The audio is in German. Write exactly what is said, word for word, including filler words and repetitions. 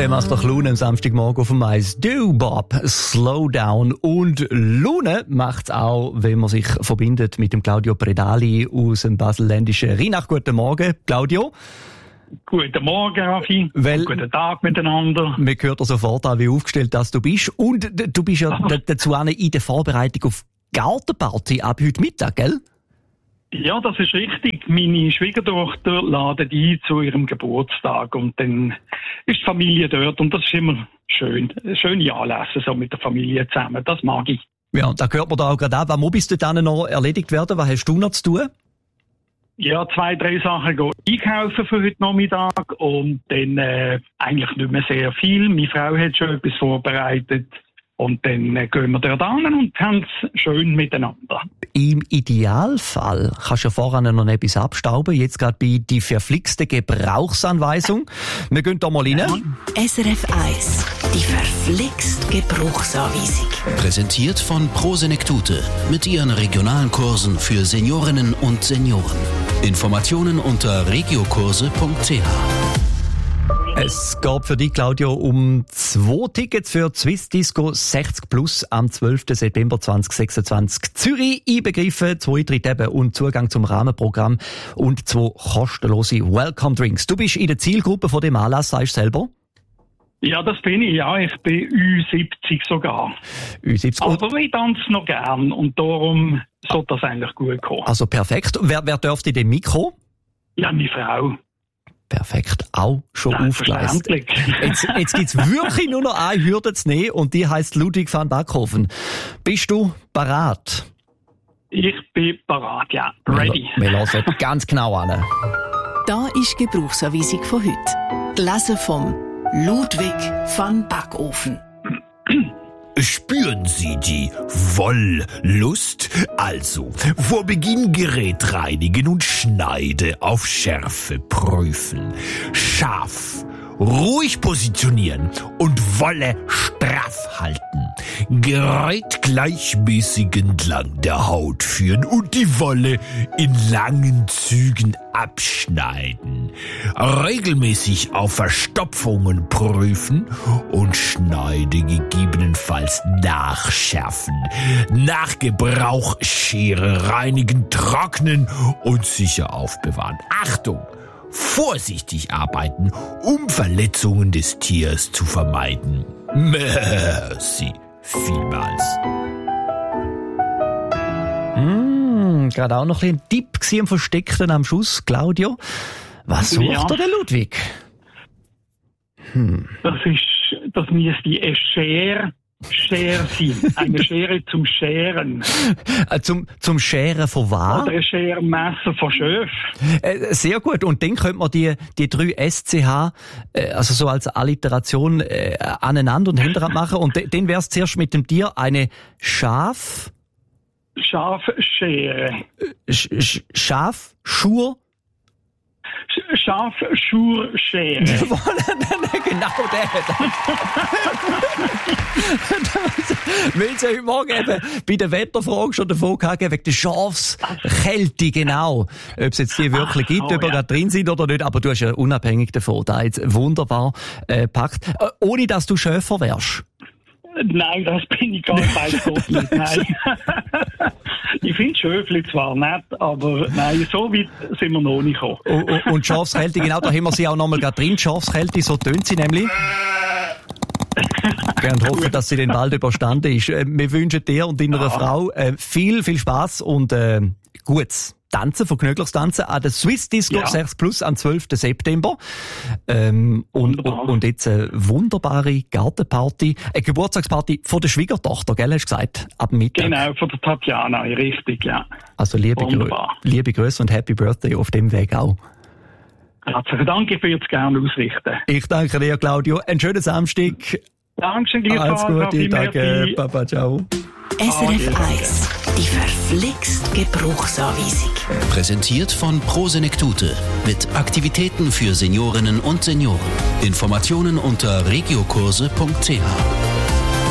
Der macht doch Laune am Samstagmorgen auf dem Eis. Du, Bob, slow down. Und Laune macht's auch, wenn man sich verbindet mit dem Claudio Predali aus dem baselländischen Rheinach. Guten Morgen, Claudio. Guten Morgen, Raffi. Weil, guten Tag miteinander. Man hört dir sofort an, wie aufgestellt dass du bist. Und du bist ja d- dazu auch in der Vorbereitung auf Gartenparty ab heute Mittag, gell? Ja, das ist richtig. Meine Schwiegertochter ladet ein zu ihrem Geburtstag und dann ist die Familie dort und das ist immer schön. Schöne Anlässe so mit der Familie zusammen. Das mag ich. Ja, und da hört man da auch gerade an. Was muss bis dann noch erledigt werden? Was hast du noch zu tun? Ja, zwei, drei Sachen gehen einkaufen für heute Nachmittag und dann äh, eigentlich nicht mehr sehr viel. Meine Frau hat schon etwas vorbereitet und dann äh, gehen wir dort an und haben es schön miteinander. Im Idealfall kannst du ja vorher noch etwas abstauben. Jetzt gerade bei die verflixte Gebrauchsanweisung. Wir gehen da mal rein. S R F eins, die verflixt Gebrauchsanweisung. Präsentiert von Prosenektute mit ihren regionalen Kursen für Seniorinnen und Senioren. Informationen unter regiokurse punkt c h. Es geht für dich, Claudio, um zwei Tickets für die Swiss Disco sechzig plus am zwölften September zweitausendsechsundzwanzig. Zürich einbegriffen, zwei Eintritte eben und Zugang zum Rahmenprogramm und zwei kostenlose Welcome Drinks. Du bist in der Zielgruppe von dem Anlass, sagst du selber? Ja, das bin ich, ja. Ich bin Ü siebzig sogar. Ü siebzig. Aber ich tanze noch gern und darum sollte das eigentlich gut kommen. Also perfekt. Wer, wer dürfte in dem Mikro? Ja, meine Frau. Perfekt, auch schon aufgeleistet. Jetzt, jetzt gibt's wirklich nur noch eine Hürde zu nehmen und die heisst Ludwig van Backhofen. Bist du parat? Ich bin parat, ja. Ready. Wir, wir hören ganz genau an. Da ist die Gebrauchsanweisung von heute. Gelesen vom Ludwig van Backofen. Spüren Sie die Wollust? Also, vor Beginn Gerät reinigen und Schneide auf Schärfe prüfen. Scharf, ruhig positionieren und Wolle straff halten. Gerät gleichmäßig entlang der Haut führen und die Wolle in langen Zügen abschneiden. Regelmäßig auf Verstopfungen prüfen und Schneide gegebenenfalls nachschärfen. Nach Gebrauch Schere reinigen, trocknen und sicher aufbewahren. Achtung! Vorsichtig arbeiten, um Verletzungen des Tiers zu vermeiden. Merci vielmals. Mm, gerade auch noch ein Tipp am Versteckten am Schuss, Claudio. Was sucht ja. der Ludwig? Hm. Das ist, das müsste eine Schere, Schere sein. Eine Schere zum Scheren. zum, zum Scheren von was? Oder ein Schermesser von Schöf. Äh, sehr gut. Und dann könnte man die, die drei S C H, äh, also so als Alliteration, äh, aneinander und hintereinander machen. Und de, dann wäre es zuerst mit dem Tier eine Schaf... Schafschere. Sch, Sch, Schaf, Schur... Schafschurschere. Genau der. Weil sie heute Morgen eben bei der Wetterfrage schon davon gehabt wegen der Schafskälte, genau. Ob es jetzt die wirklich gibt, oh, ob wir ja. gerade drin sind oder nicht, aber du hast ja unabhängig davon da jetzt wunderbar äh, gepackt. Äh, ohne dass du Schäfer wärst. Nein, das bin ich gar nicht, Gott nicht. Nein. Ich finde Schöfli zwar nett, aber nein, so weit sind wir noch nicht gekommen. Und, und, und Schafskälte, genau, da haben wir sie auch nochmal gerade drin. Schafskälte, so tönt sie nämlich. Und hoffen, dass sie den bald überstanden ist. Äh, wir wünschen dir und deiner ja. Frau äh, viel, viel Spass und äh, gutes Tanzen, vergnügliches Tanzen an der Swiss Disco ja. sechzig plus am zwölften September. Ähm, und, und, und jetzt eine wunderbare Gartenparty, eine Geburtstagsparty von der Schwiegertochter, gell, hast du gesagt? Ab Mittag. Genau, von der Tatjana, richtig, ja. Also liebe, Grü- liebe Grüße und Happy Birthday auf dem Weg auch. Herzlichen Dank, ich würde es gerne ausrichten. Ich danke dir, Claudio. Einen schönen Samstag. Dankeschön, gleichfalls. Alles Gute, danke. Papa, ciao. S R F eins, die verflixt Gebrauchsanweisung. Präsentiert von Prosenektute mit Aktivitäten für Seniorinnen und Senioren. Informationen unter regiokurse punkt c h.